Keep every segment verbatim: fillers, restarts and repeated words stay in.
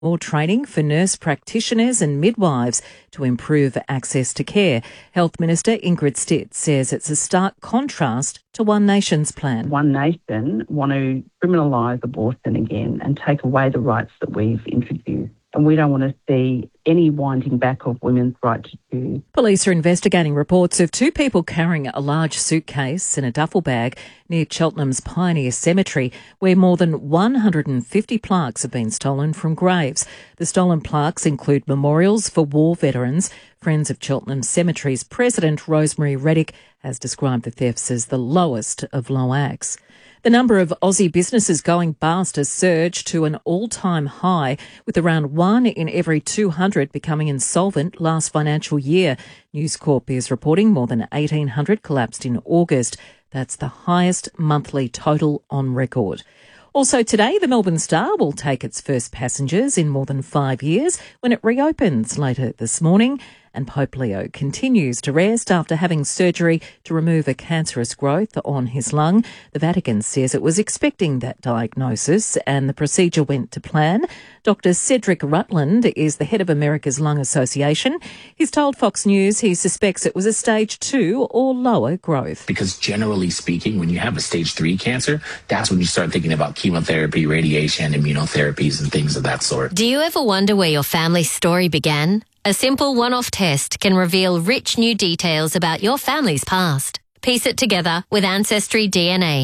more training for nurse practitioners and midwives to improve access to care. Health Minister Ingrid Stitt says it's a stark contrast to One Nation's plan. One Nation want to criminalise abortion again and take away the rights that we've introduced. And we don't want to see any winding back of women's right to choose. Police are investigating reports of two people carrying a large suitcase in a duffel bag near Cheltenham's Pioneer Cemetery, where more than one hundred fifty plaques have been stolen from graves. The stolen plaques include memorials for war veterans. Friends of Cheltenham Cemetery's president, Rosemary Reddick, has described the thefts as the lowest of low acts. The number of Aussie businesses going bust has surged to an all-time high, with around one in every two hundred becoming insolvent last financial year. News Corp is reporting more than eighteen hundred collapsed in August. That's the highest monthly total on record. Also today, the Melbourne Star will take its first passengers in more than five years when it reopens later this morning. And Pope Leo continues to rest after having surgery to remove a cancerous growth on his lung. The Vatican says it was expecting that diagnosis and the procedure went to plan. Doctor Cedric Rutland is the head of America's Lung Association. He's told Fox News he suspects it was a stage two or lower growth. Because generally speaking, when you have a stage three cancer, that's when you start thinking about chemotherapy, radiation, immunotherapies, and things of that sort. Do you ever wonder where your family's story began? A simple one-off test can reveal rich new details about your family's past. Piece it together with Ancestry D N A.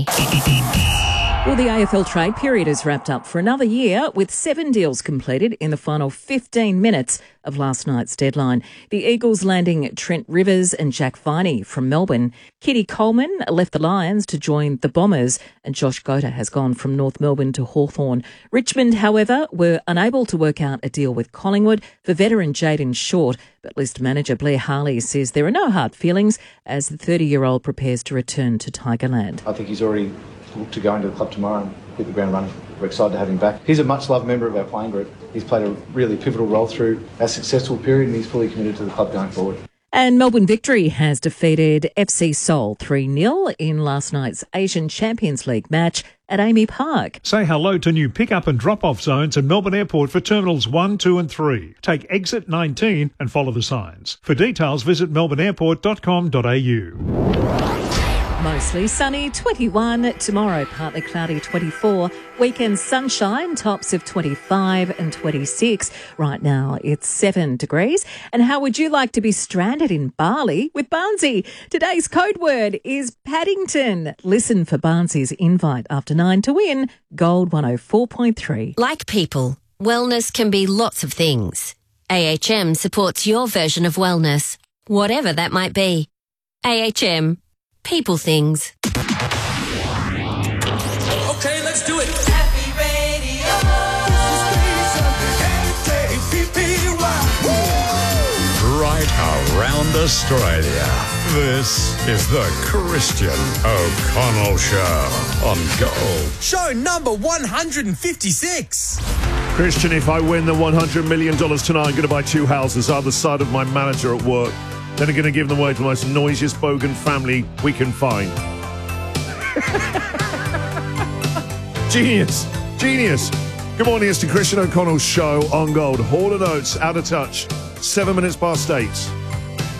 Well, the A F L trade period is wrapped up for another year, with seven deals completed in the final fifteen minutes of last night's deadline. The Eagles landing Trent Rivers and Jack Viney from Melbourne. Kitty Coleman left the Lions to join the Bombers, and Josh Gota has gone from North Melbourne to Hawthorn. Richmond, however, were unable to work out a deal with Collingwood for veteran Jayden Short, but list manager Blair Harley says there are no hard feelings as the thirty-year-old prepares to return to Tigerland. I think he's already look to go into the club tomorrow and hit the ground running. We're excited to have him back. He's a much-loved member of our playing group. He's played a really pivotal role through our successful period, and he's fully committed to the club going forward. And Melbourne Victory has defeated F C Seoul three nil in last night's Asian Champions League match at Amy Park. Say hello to new pick-up and drop-off zones at Melbourne Airport for Terminals one, two and three. Take exit nineteen and follow the signs. For details, visit melbourne airport dot com dot a u. Mostly sunny, twenty-one. Tomorrow, partly cloudy, twenty-four. Weekend sunshine, tops of twenty-five and twenty-six. Right now, it's seven degrees. And how would you like to be stranded in Bali with Barnsey? Today's code word is Paddington. Listen for Barnsey's invite after nine to win Gold one oh four point three. Like people, wellness can be lots of things. A H M supports your version of wellness, whatever that might be. A H M. People things. Okay, let's do it. Happy Radio. Right around Australia. This is the Christian O'Connell Show on Gold. Show number one hundred fifty-six. Christian, if I win the one hundred million dollars tonight, I'm going to buy two houses either side of my manager at work. Then I'm going to give them away to the most noisiest bogan family we can find. Genius. Genius. Good morning, it's the Christian O'Connell Show on Gold. Hall and Oates, Out of Touch. Seven minutes past eight.